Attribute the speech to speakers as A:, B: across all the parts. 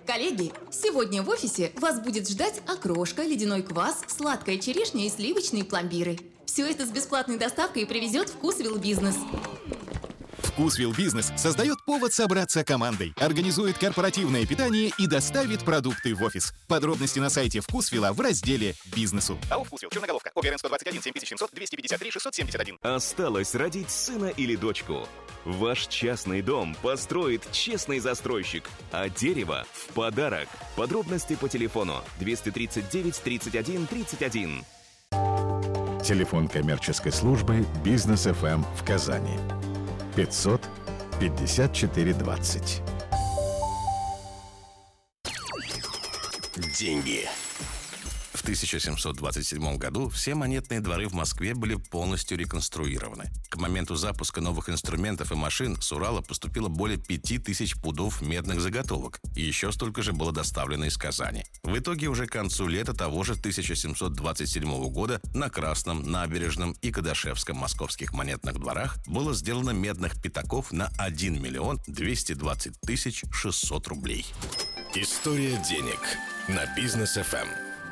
A: Коллеги, сегодня в офисе вас будет ждать окрошка, ледяной квас, сладкая черешня и сливочные пломбиры. Все это с бесплатной доставкой привезет Вкусвилл Бизнес.
B: Вкусвилл Бизнес создает повод собраться командой, организует корпоративное питание и доставит продукты в офис. Подробности на сайте Вкусвилла в разделе «Бизнесу».
C: АО «Вкусвилл», Черноголовка, ОГРН 121 7700 253 671.
D: Осталось родить сына или дочку. Ваш частный дом построит честный застройщик, а дерево в подарок. Подробности по телефону 239 31 31.
E: Телефон коммерческой службы «Бизнес ФМ» в Казани. 500 54 20.
F: Деньги. В 1727 году все монетные дворы в Москве были полностью реконструированы. К моменту запуска новых инструментов и машин с Урала поступило более 5000 пудов медных заготовок, и еще столько же было доставлено из Казани. В итоге уже к концу лета того же 1727 года на Красном, Набережном и Кадашевском московских монетных дворах было сделано медных пятаков на 1 миллион 220 тысяч 600 рублей.
G: История денег на Бизнес ФМ.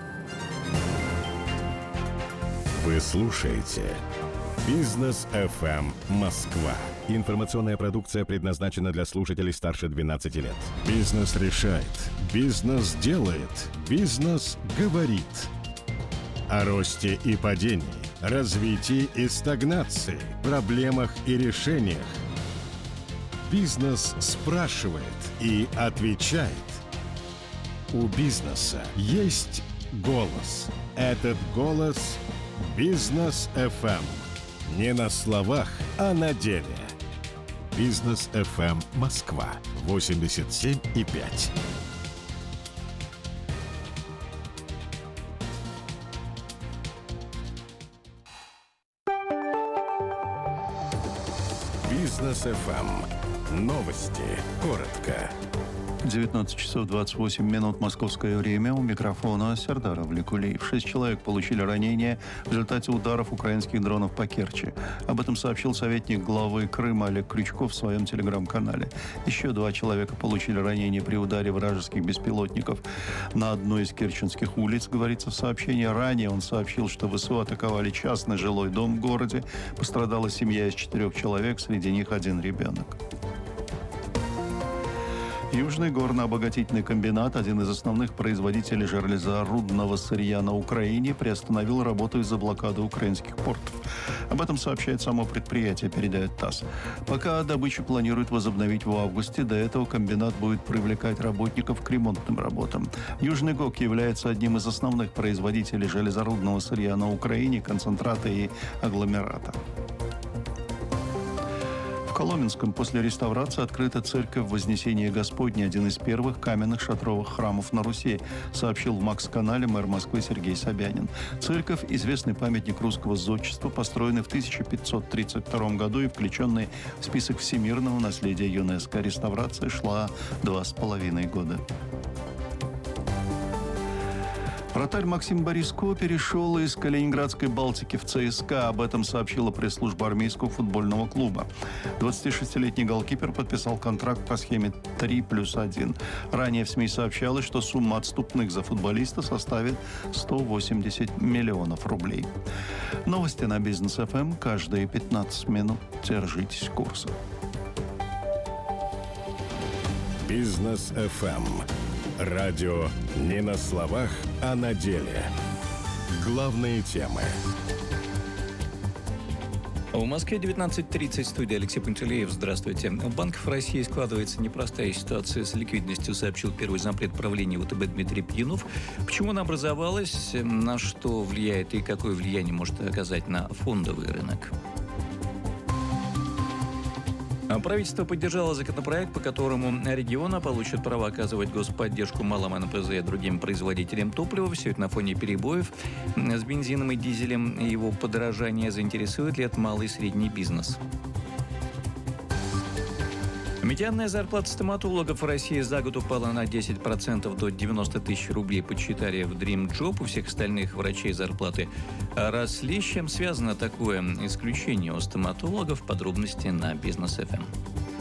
E: Вы слушаете «Бизнес ФМ. Москва». Информационная продукция предназначена для слушателей старше 12 лет. Бизнес решает. Бизнес делает. Бизнес говорит. О росте и падении, развитии и стагнации, проблемах и решениях. Бизнес спрашивает и отвечает. У бизнеса есть голос. Этот голос – Бизнес ФМ. Не на словах, а на деле. Бизнес ФМ Москва 87,5. Бизнес ФМ. Новости. Коротко.
H: 19 часов 28 минут московское время. У микрофона Сердар Авликулиев. 6 человек получили ранения в результате ударов украинских дронов по Керчи. Об этом сообщил советник главы Крыма Олег Крючков в своем телеграм-канале. Еще 2 человека получили ранения при ударе вражеских беспилотников на одной из керченских улиц, говорится в сообщении. Ранее он сообщил, что ВСУ атаковали частный жилой дом в городе. Пострадала семья из 4 человек, среди них 1 ребенок. Южный горно-обогатительный комбинат, один из основных производителей железорудного сырья на Украине, приостановил работу из-за блокады украинских портов. Об этом сообщает само предприятие, передает ТАСС. Пока добычу планируют возобновить в августе, до этого комбинат будет привлекать работников к ремонтным работам. Южный ГОК является одним из основных производителей железорудного сырья на Украине, концентрата и агломерата. В Коломенском после реставрации открыта церковь Вознесения Господня, один из первых каменных шатровых храмов на Руси, сообщил в МАКС-канале мэр Москвы Сергей Собянин. Церковь – известный памятник русского зодчества, построенный в 1532 году и включенный в список всемирного наследия ЮНЕСКО. Реставрация шла 2,5 года. Вратарь Максим Бориско перешел из Калининградской «Балтики» в ЦСКА. Об этом сообщила пресс-служба армейского футбольного клуба. 26-летний голкипер подписал контракт по схеме 3+1. Ранее в СМИ сообщалось, что сумма отступных за футболиста составит 180 миллионов рублей. Новости на Бизнес ФМ каждые 15 минут. Держитесь курса.
E: Бизнес ФМ. Радио не на словах, а на деле. Главные темы.
I: В Москве 19:30, студия Алексей Пантелеев. Здравствуйте. У банков России складывается непростая ситуация с ликвидностью, сообщил первый зампред правления ВТБ Дмитрий Пьянов. Почему она образовалась, на что влияет и какое влияние может оказать на фондовый рынок? Правительство поддержало законопроект, по которому регионы получат право оказывать господдержку малым НПЗ и другим производителям топлива. Все это на фоне перебоев с бензином и дизелем. Его подорожание заинтересует ли это малый и средний бизнес? Медианная зарплата стоматологов в России за год упала на 10% до 90 тысяч рублей, подсчитали в Dream Job. У всех остальных врачей зарплаты росли. С чем связано такое исключение у стоматологов? Подробности на Бизнес ФМ.